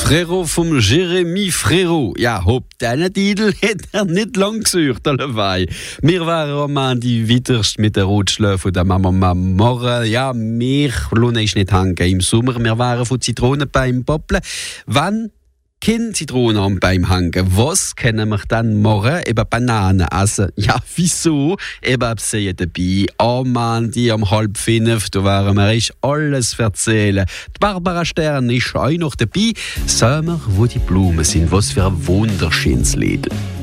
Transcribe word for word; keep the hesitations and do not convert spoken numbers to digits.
Frérot vom Jeremy Frérot. Ja, hopp, diesen Titel hat er nicht lang gesucht, allebei. Wir waren am Ende weiterst mit der Rutschle von der Mama Mamorre. Ja, wir lassen uns nicht hängen im Sommer. Wir waren von Zitronen beim Poppeln. Wann keine Zitronen haben beim Hängen? Was können wir dann morgen? Eben Bananen essen. Ja, wieso? Eben sehen dabei. Am Ende, um halb fünf, da werden wir euch alles erzählen. Die Barbara Stern ist auch noch dabei. Sehen wir, wo die Blumen sind. Was für ein wunderschönes Lied.